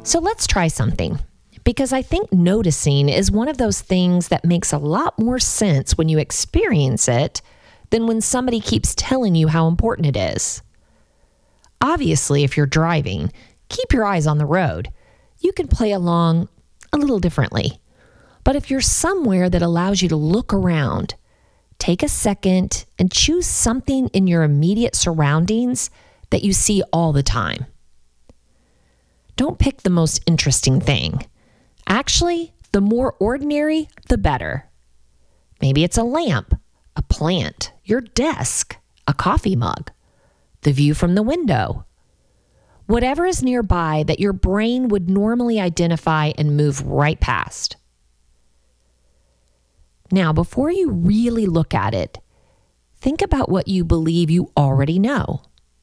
So let's try something, because I think noticing is one of those things that makes a lot more sense when you experience it than when somebody keeps telling you how important it is. Obviously, if you're driving, keep your eyes on the road. You can play along a little differently. But if you're somewhere that allows you to look around, take a second and choose something in your immediate surroundings that you see all the time. Don't pick the most interesting thing. Actually, the more ordinary, the better. Maybe it's a lamp, a plant, your desk, a coffee mug, the view from the window. Whatever is nearby that your brain would normally identify and move right past. Now, before you really look at it, think about what you believe you already know.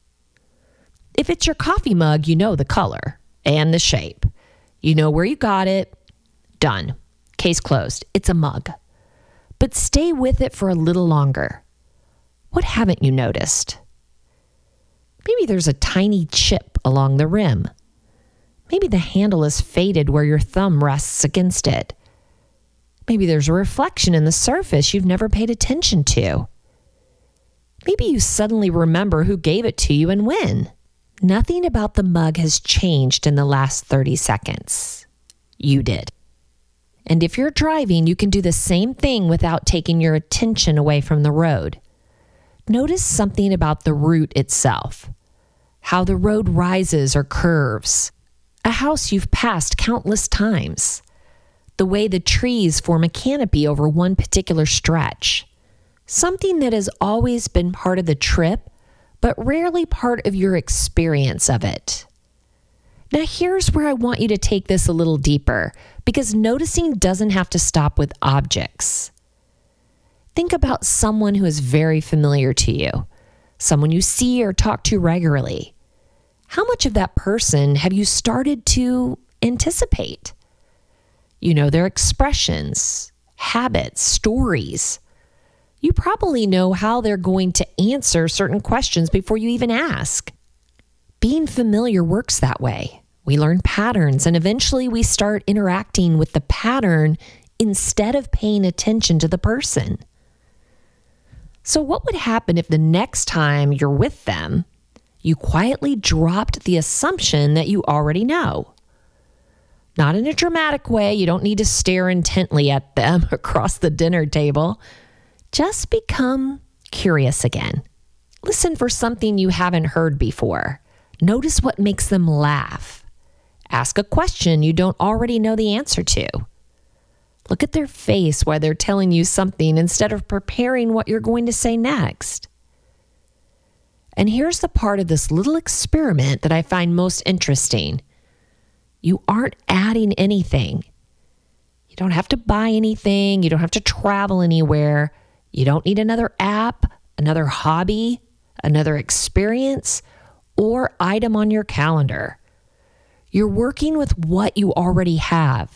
If it's your coffee mug, you know the color and the shape. You know where you got it. Done. Case closed. It's a mug. But stay with it for a little longer. What haven't you noticed? Maybe there's a tiny chip along the rim. Maybe the handle is faded where your thumb rests against it. Maybe there's a reflection in the surface you've never paid attention to. Maybe you suddenly remember who gave it to you and when. Nothing about the mug has changed in the last 30 seconds. You did. And if you're driving, you can do the same thing without taking your attention away from the road. Notice something about the route itself. How the road rises or curves. A house you've passed countless times. The way the trees form a canopy over one particular stretch. Something that has always been part of the trip, but rarely part of your experience of it. Now here's where I want you to take this a little deeper, because noticing doesn't have to stop with objects. Think about someone who is very familiar to you, someone you see or talk to regularly. How much of that person have you started to anticipate? You know their expressions, habits, stories. You probably know how they're going to answer certain questions before you even ask. Being familiar works that way. We learn patterns, and eventually we start interacting with the pattern instead of paying attention to the person. So what would happen if the next time you're with them, you quietly dropped the assumption that you already know? Not in a dramatic way. You don't need to stare intently at them across the dinner table. Just become curious again. Listen for something you haven't heard before. Notice what makes them laugh. Ask a question you don't already know the answer to. Look at their face while they're telling you something instead of preparing what you're going to say next. And here's the part of this little experiment that I find most interesting. You aren't adding anything. You don't have to buy anything. You don't have to travel anywhere. You don't need another app, another hobby, another experience, or item on your calendar. You're working with what you already have.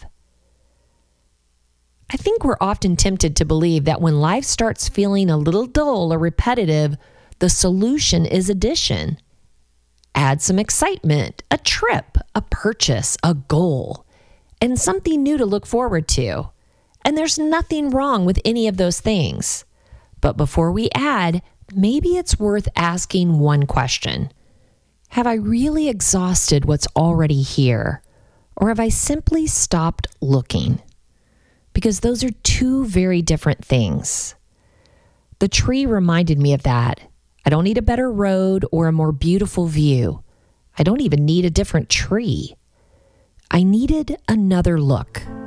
I think we're often tempted to believe that when life starts feeling a little dull or repetitive, the solution is addition. Add some excitement, a trip, a purchase, a goal, and something new to look forward to. And there's nothing wrong with any of those things. But before we add, maybe it's worth asking one question. Have I really exhausted what's already here? Or have I simply stopped looking? Because those are two very different things. The tree reminded me of that. I don't need a better road or a more beautiful view. I don't even need a different tree. I needed another look.